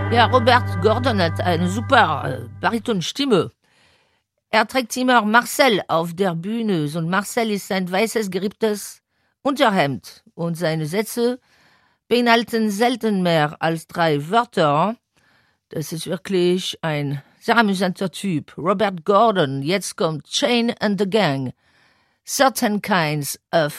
Ja, Robert Gordon hat eine super Baritonstimme. Er trägt immer Marcel auf der Bühne und Marcel ist ein weißes geripptes Unterhemd und seine Sätze beinhalten selten mehr als 3 Wörter. Das ist wirklich ein sehr amüsanter Typ. Robert Gordon, jetzt kommt Chain and the Gang. Certain kinds of